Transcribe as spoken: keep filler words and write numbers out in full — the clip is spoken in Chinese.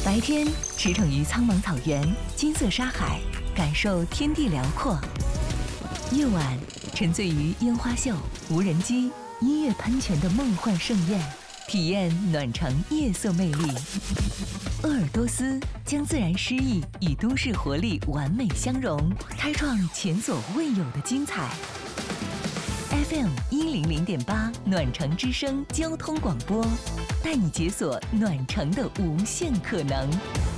白天驰骋于苍茫草原、金色沙海，感受天地辽阔；夜晚沉醉于烟花秀、无人机、音乐喷泉的梦幻盛宴，体验暖城夜色魅力。鄂尔多斯将自然诗意与都市活力完美相融，开创前所未有的精彩。F M 一零零点八暖城之声交通广播，带你解锁暖城的无限可能。